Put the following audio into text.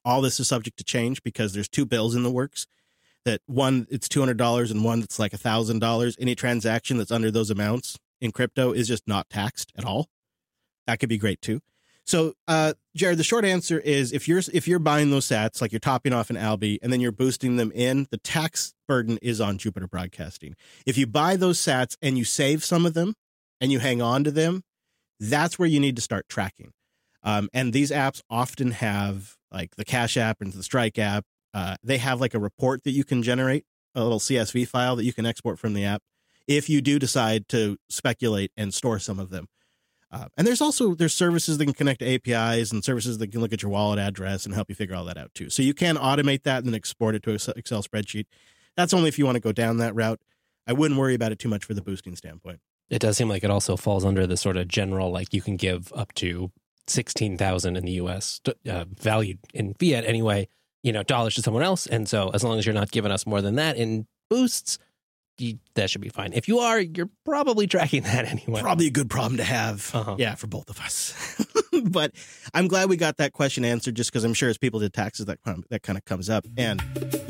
all this is subject to change because there's two bills in the works. That one, it's $200 and one that's like $1,000. Any transaction that's under those amounts in crypto is just not taxed at all. That could be great too. So, Jared, the short answer is if you're buying those sats, like you're topping off an Alby and then you're boosting them in, the tax burden is on Jupiter Broadcasting. If you buy those sats and you save some of them and you hang on to them, that's where you need to start tracking. And these apps often have, like the Cash App and the Strike app, they have like a report that you can generate, a little CSV file that you can export from the app if you do decide to speculate and store some of them. And there's services that can connect to APIs and services that can look at your wallet address and help you figure all that out too. So you can automate that and then export it to an Excel spreadsheet. That's only if you want to go down that route. I wouldn't worry about it too much for the boosting standpoint. It does seem like it also falls under the sort of general, like you can give up to 16,000 in the US, valued in fiat anyway, dollars to someone else. And so as long as you're not giving us more than that in boosts, that should be fine. If you are, you're probably tracking that anyway. Probably a good problem to have. Yeah, for both of us. But I'm glad we got that question answered just because I'm sure as people did taxes, that kind of comes up. And